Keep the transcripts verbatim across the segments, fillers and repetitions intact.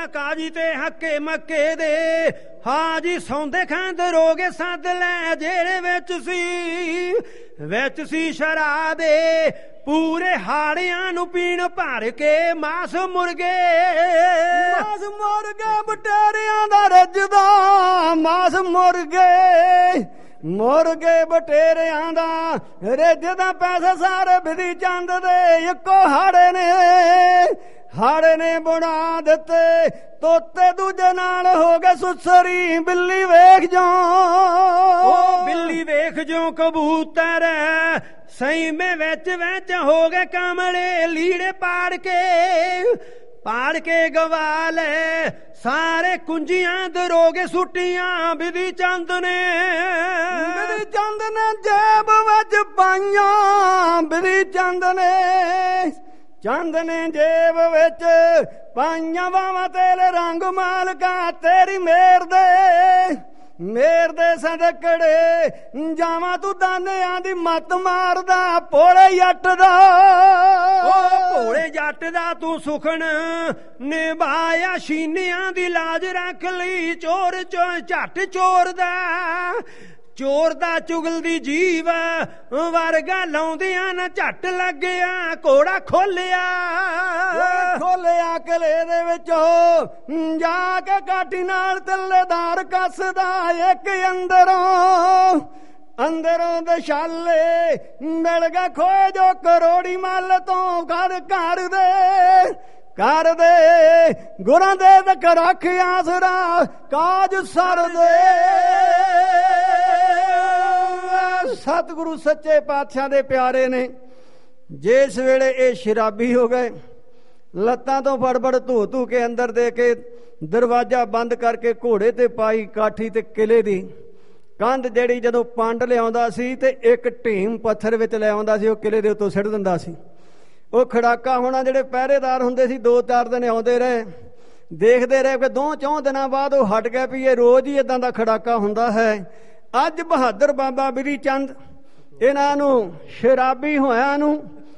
काजी ते हक्के मक्के दे हाजी सौंदे खांदे रोगे सद लै जेड़े विच सी विच सी शराबे पूरे हाड़ियां नू पीण भर के मास मुर्गे मास मुर्गे बटेरियां दा रजदा मास मुर्गे मुर्गे बटेरियां दा रजदा पैसे सारे बिधी चंद दे इको हाड़े ने हाड़े ने बना दिते तोते दूजे नाल हो गए सुसरी बिल्ली वेख जो बिल्ली वेख जो कबूतर सही में वेच वेच हो गए कमले लीड़े पाड़ के पाड़ के गवाल सारे कुंजियां दरोगे सुटियां बिधी चंद ने बिधी चंद ने जेब वच पाइयां बिधी चंद ने चंद ने जेब विच पाइयां बावां तेरे रंग मालका तेरी मेर दे मेर दे सदकड़े जावां तू दानियां दी मत मारदा भोले जट दा भोले जट दा तू सुखन निभाया शीनियां दी लाज रख ली चोर चो झट चोर दा चोर दा चुगल दी जीव वर्गा लाउंदियां न झट लग गया घोड़ा खोलिया खोलिया कले दे विच जाके काठी नाल तल्लेदार कसदा एक अंदरों अंदरों दशाले मिल गए खोए जो करोड़ी मल तो घर घर दे कर दे गुरां दे तक रख आसरा काज सर दे सतगुरु सच्चे पातशाह दे प्यारे ने जिस वेले ये शराबी हो गए लत्तां तो फड़फड़ धो धू के अंदर दे के दरवाजा बंद करके घोड़े ते पाई काठी ते किले दी कंध जेड़ी जदों पंड लिआउंदा सी ते एक ढीम पत्थर विच ले आउंदा सी ओह किले दे उत्तों सिੱਟ दिंदा सी ਉਹ ਖੜਾਕਾ ਹੋਣਾ ਜਿਹੜੇ ਪਹਿਰੇਦਾਰ ਹੁੰਦੇ ਸੀ ਦੋ ਚਾਰ ਦਿਨ ਆਉਂਦੇ ਰਹੇ ਦੇਖਦੇ ਰਹੇ ਕਿ ਦੋ ਚੌਂ ਦਿਨਾਂ ਬਾਅਦ ਉਹ ਹਟ ਗਏ ਵੀ ਇਹ ਰੋਜ਼ ਹੀ ਇਦਾਂ ਦਾ ਖੜਾਕਾ ਹੁੰਦਾ ਹੈ ਅੱਜ ਬਹਾਦਰ ਬਾਬਾ ਬਿਧੀ ਚੰਦ ਇਹਨਾਂ ਨੂੰ ਸ਼ਰਾਬੀ ਹੋਇਆਂ ਨੂੰ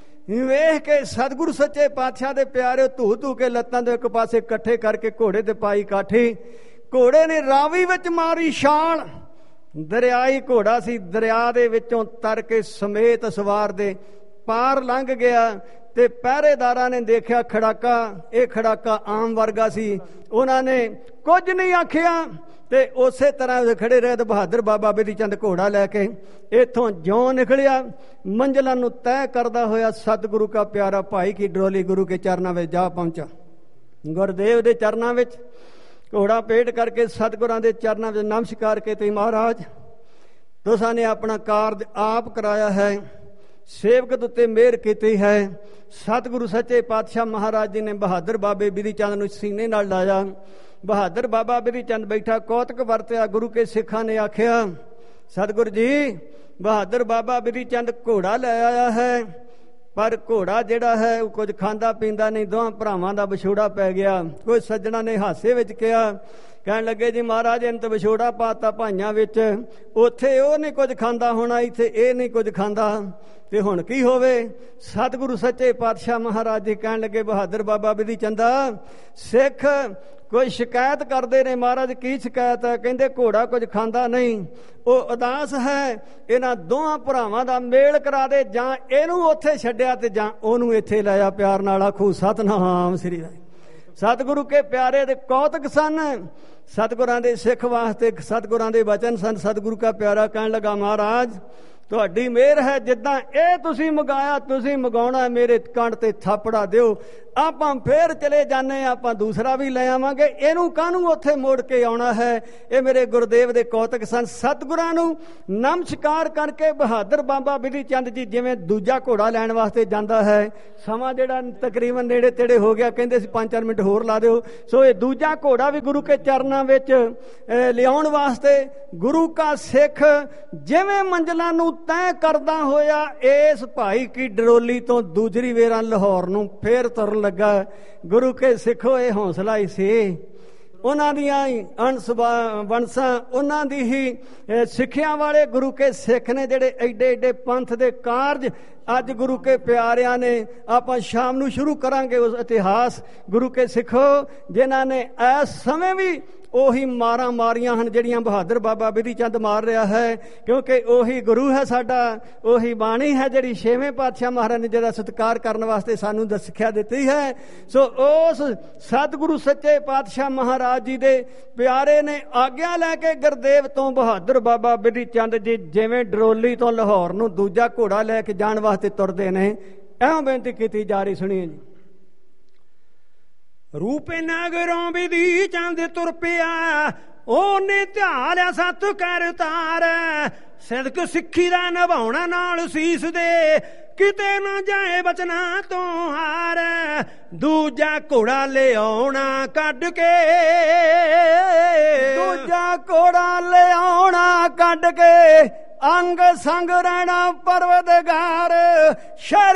ਵੇਖ ਕੇ ਸਤਿਗੁਰੂ ਸੱਚੇ ਪਾਤਸ਼ਾਹ ਦੇ ਪਿਆਰੇ ਧੂ ਧੂ ਕੇ ਲੱਤਾਂ ਦੇ ਇੱਕ ਪਾਸੇ ਇਕੱਠੇ ਕਰਕੇ ਘੋੜੇ ਤੇ ਪਾਈ ਕਾਠੀ ਘੋੜੇ ਨੇ ਰਾਵੀ ਵਿੱਚ ਮਾਰੀ ਛਾਲ ਦਰਿਆਈ ਘੋੜਾ ਸੀ ਦਰਿਆ ਦੇ ਵਿੱਚੋਂ ਤਰ ਕੇ ਸਮੇਤ ਸਵਾਰ ਦੇ ਪਾਰ ਲੰਘ ਗਿਆ ਤੇ ਪਹਿਰੇਦਾਰਾਂ ਨੇ ਦੇਖਿਆ ਖੜਾਕਾ ਇਹ ਖੜਾਕਾ ਆਮ ਵਰਗਾ ਸੀ ਉਹਨਾਂ ਨੇ ਕੁਝ ਨਹੀਂ ਆਖਿਆ ਤੇ ਉਸੇ ਤਰ੍ਹਾਂ ਖੜੇ ਰਹੇ ਤੇ ਬਹਾਦਰ ਬਾਬਾ ਬਿਧੀ ਚੰਦ ਘੋੜਾ ਲੈ ਕੇ ਇੱਥੋਂ ਜਿਉਂ ਨਿਕਲਿਆ ਮੰਜ਼ਲਾਂ ਨੂੰ ਤੈਅ ਕਰਦਾ ਹੋਇਆ ਸਤਿਗੁਰੂ ਕਾ ਪਿਆਰਾ ਭਾਈ ਕੀ ਡਰੋਲੀ ਗੁਰੂ ਕੇ ਚਰਨਾਂ ਵਿੱਚ ਜਾ ਪਹੁੰਚਾ ਗੁਰਦੇਵ ਦੇ ਚਰਨਾਂ ਵਿੱਚ ਘੋੜਾ ਭੇਟ ਕਰਕੇ ਸਤਿਗੁਰਾਂ ਦੇ ਚਰਨਾਂ ਵਿੱਚ ਨਮਸਕਾਰ ਕੀਤੀ ਮਹਾਰਾਜ ਤੁਸਾਂ ਨੇ ਆਪਣਾ ਕਾਰਜ ਆਪ ਕਰਾਇਆ ਹੈ ਸੇਵਕ ਉੱਤੇ ਮਿਹਰ ਕੀਤੀ ਹੈ ਸਤਿਗੁਰੂ ਸੱਚੇ ਪਾਤਸ਼ਾਹ ਮਹਾਰਾਜ ਜੀ ਨੇ ਬਹਾਦਰ ਬਾਬੇ ਬਿਧੀ ਚੰਦ ਨੂੰ ਸੀਨੇ ਨਾਲ ਲਾਇਆ ਬਹਾਦਰ ਬਾਬਾ ਬਿਧੀ ਚੰਦ ਬੈਠਾ ਕੌਤਕ ਵਰਤਿਆ ਗੁਰੂ ਕੇ ਸਿੱਖਾਂ ਨੇ ਆਖਿਆ ਸਤਿਗੁਰੂ ਜੀ ਬਹਾਦਰ ਬਾਬਾ ਬਿਧੀ ਚੰਦ ਘੋੜਾ ਲੈ ਆਇਆ ਹੈ ਪਰ ਘੋੜਾ ਜਿਹੜਾ ਹੈ ਉਹ ਕੁਝ ਖਾਂਦਾ ਪੀਂਦਾ ਨਹੀਂ ਦੋਹਾਂ ਭਰਾਵਾਂ ਦਾ ਵਿਛੋੜਾ ਪੈ ਗਿਆ ਕੋਈ ਸੱਜਣਾ ਨੇ ਹਾਸੇ ਵਿੱਚ ਕਿਹਾ ਕਹਿਣ ਲੱਗੇ ਜੀ ਮਹਾਰਾਜ ਇਹਨੂੰ ਤਾਂ ਵਿਛੋੜਾ ਪਾਤਾ ਭਾਈਆਂ ਵਿੱਚ ਉੱਥੇ ਉਹ ਨਹੀਂ ਕੁਝ ਖਾਂਦਾ ਹੋਣਾ ਇੱਥੇ ਇਹ ਨਹੀਂ ਕੁਝ ਖਾਂਦਾ ਤੇ ਹੁਣ ਕੀ ਹੋਵੇ ਸਤਿਗੁਰੂ ਸੱਚੇ ਪਾਤਸ਼ਾਹ ਮਹਾਰਾਜ ਜੀ ਕਹਿਣ ਲੱਗੇ ਬਹਾਦਰ ਬਾਬਾ ਬਿਧੀ ਚੰਦਾ ਸਿੱਖ ਕੋਈ ਸ਼ਿਕਾਇਤ ਕਰਦੇ ਨੇ ਮਹਾਰਾਜ ਕੀ ਸ਼ਿਕਾਇਤ ਹੈ ਕਹਿੰਦੇ ਘੋੜਾ ਕੁਝ ਖਾਂਦਾ ਨਹੀਂ ਉਹ ਉਦਾਸ ਹੈ ਇਹਨਾਂ ਦੋਹਾਂ ਭਰਾਵਾਂ ਦਾ ਮੇਲ ਕਰਾ ਦੇ ਜਾਂ ਇਹਨੂੰ ਉੱਥੇ ਛੱਡਿਆ ਤੇ ਜਾਂ ਉਹਨੂੰ ਇੱਥੇ ਲਾਇਆ ਪਿਆਰ ਨਾਲ ਆਖੂ ਸਤਨਾਮ ਸ੍ਰੀ ਵਾਹਿਗੁਰੂ ਸਤਿਗੁਰੂ ਕੇ ਪਿਆਰੇ ਦੇ ਕੌਤਕ ਸਨ ਸਤਿਗੁਰਾਂ ਦੇ ਸਿੱਖ ਵਾਸਤੇ ਸਤਿਗੁਰਾਂ ਦੇ ਵਚਨ ਸਨ ਸਤਿਗੁਰੂ ਕਾ ਪਿਆਰਾ ਕਹਿਣ ਲੱਗਾ ਮਹਾਰਾਜ ਤੁਹਾਡੀ ਮਿਹਰ ਹੈ ਜਿੱਦਾਂ ਇਹ ਤੁਸੀਂ ਮੰਗਾਇਆ ਤੁਸੀਂ ਮੰਗਾਉਣਾ ਮੇਰੇ ਕੰਨ ਤੇ ਥਾਪੜਾ ਦਿਓ ਆਪਾਂ ਫੇਰ ਚਲੇ ਜਾਂਦੇ ਆਪਾਂ ਦੂਸਰਾ ਵੀ ਲੈ ਆਵਾਂਗੇ ਇਹਨੂੰ ਕਾਹਨੂੰ ਉੱਥੇ ਮੋੜ ਕੇ ਆਉਣਾ ਹੈ ਇਹ ਮੇਰੇ ਗੁਰਦੇਵ ਦੇ ਕੌਤਕ ਸਨ ਸਤਿਗੁਰਾਂ ਨੂੰ ਨਮਸਕਾਰ ਕਰਕੇ ਬਹਾਦਰ ਬਾਬਾ ਬਿਧੀ ਚੰਦ ਜੀ ਜਿਵੇਂ ਦੂਜਾ ਘੋੜਾ ਲੈਣ ਵਾਸਤੇ ਜਾਂਦਾ ਹੈ ਸਮਾਂ ਜਿਹੜਾ ਤਕਰੀਬਨ ਨੇੜੇ ਤੇੜੇ ਹੋ ਗਿਆ ਕਹਿੰਦੇ ਸੀ ਪੰਜ ਚਾਰ ਮਿੰਟ ਹੋਰ ਲਾ ਦਿਓ ਸੋ ਇਹ ਦੂਜਾ ਘੋੜਾ ਵੀ ਗੁਰੂ ਕੇ ਚਰਨਾਂ ਵਿੱਚ ਲਿਆਉਣ ਵਾਸਤੇ ਗੁਰੂ ਕਾ ਸਿੱਖ ਜਿਵੇਂ ਮੰਜ਼ਲਾਂ ਨੂੰ ਤੈਅ ਕਰਦਾ ਹੋਇਆ ਇਸ ਭਾਈ ਕੀ ਡਰੋਲੀ ਤੋਂ ਦੂਜਰੀ ਵੇਰਾਂ ਲਾਹੌਰ ਨੂੰ ਫੇਰ ਤੁਰਨ ਲੱਗਾ ਗੁਰੂ ਕੇ ਸਿੱਖੋ ਇਹ ਹੌਸਲਾ ਹੀ ਸੀ ਉਹਨਾਂ ਦੀਆਂ ਅਣਸ ਵੰਸਾਂ ਉਹਨਾਂ ਦੀ ਹੀ ਸਿੱਖਿਆ ਵਾਲੇ ਗੁਰੂ ਕੇ ਸਿੱਖ ਨੇ ਜਿਹੜੇ ਐਡੇ ਐਡੇ ਪੰਥ ਦੇ ਕਾਰਜ ਅੱਜ ਗੁਰੂ ਕੇ ਪਿਆਰਿਆਂ ਨੇ ਆਪਾਂ ਸ਼ਾਮ ਨੂੰ ਸ਼ੁਰੂ ਕਰਾਂਗੇ ਉਸ ਇਤਿਹਾਸ ਗੁਰੂ ਕੇ ਸਿੱਖੋ ਜਿਨ੍ਹਾਂ ਨੇ ਇਸ ਸਮੇਂ ਵੀ ਉਹੀ ਮਾਰਾਂ ਮਾਰੀਆਂ ਹਨ ਜਿਹੜੀਆਂ ਬਹਾਦਰ ਬਾਬਾ ਬਿਧੀ ਚੰਦ ਮਾਰ ਰਿਹਾ ਹੈ, ਕਿਉਂਕਿ ਉਹੀ ਗੁਰੂ ਹੈ ਸਾਡਾ, ਉਹੀ ਬਾਣੀ ਹੈ ਜਿਹੜੀ ਛੇਵੇਂ ਪਾਤਸ਼ਾਹ ਮਹਾਰਾਜ ਨੇ ਜਿਹਦਾ ਸਤਿਕਾਰ ਕਰਨ ਵਾਸਤੇ ਸਾਨੂੰ ਸਿੱਖਿਆ ਦਿੱਤੀ ਹੈ। ਸੋ ਉਸ ਸਤਿਗੁਰੂ ਸੱਚੇ ਪਾਤਸ਼ਾਹ ਮਹਾਰਾਜ ਜੀ ਦੇ ਪਿਆਰੇ ਨੇ ਆਗਿਆ ਲੈ ਕੇ ਗੁਰਦੇਵ ਤੋਂ ਬਹਾਦਰ ਬਾਬਾ ਬਿਧੀ ਚੰਦ ਜੀ ਜਿਵੇਂ ਡਰੋਲੀ ਤੋਂ ਲਾਹੌਰ ਨੂੰ ਦੂਜਾ ਘੋੜਾ ਲੈ ਕੇ ਜਾਣ ਵਾਸਤੇ ਤੁਰਦੇ ਨੇ, ਐਵੇਂ ਬੇਨਤੀ ਕੀਤੀ ਜਾ ਰਹੀ। ਸੁਣੀਏ ਜੀ। ਰੂਪੇ ਨਗਰੋਂ ਬਿਧੀ ਚੰਦ ਤੁਰ ਪਿਆ, ਉਹਨੇ ਧਿਆ ਲਿਆ ਸਤ ਕਰਤਾਰ, ਸਿਦਕ ਸਿੱਖੀ ਦਾ ਨਿਭਾਉਣਾ ਨਾਲ ਸੀਸ ਦੇ, ਕਿਤੇ ਨਾ ਜਾਏ ਬਚਨਾ ਤੋਂ ਹਾਰ, ਦੂਜਾ ਘੋੜਾ ਲਿਆਉਣਾ ਕੱਢ ਕੇ, ਦੂਜਾ ਘੋੜਾ ਲਿਆਉਣਾ ਕੱਢ ਕੇ, ਅੰਗ ਸੰਗ ਰਹਿਣਾ ਪਰਵਤਗਾਰ।